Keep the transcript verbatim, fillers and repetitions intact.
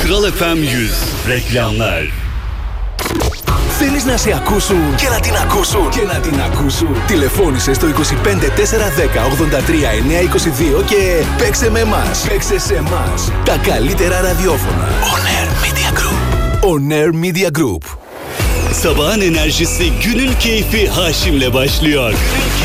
Kral εφ εμ yüz reklamlar. Θέλεις να σε ακούσουν και να την ακούσουν και να την ακούσουν. Τηλεφώνησε στο είκοσι πέντε τετρακόσια δέκα ογδόντα τρία εννιακόσια είκοσι δύο και παίξε με εμάς. Παίξε σε εμάς. Τα καλύτερα ραδιόφωνα. On Air Media Group. On Air Media Group. Sabahın enerjisi, günün keyfi Haşim'le başlıyor.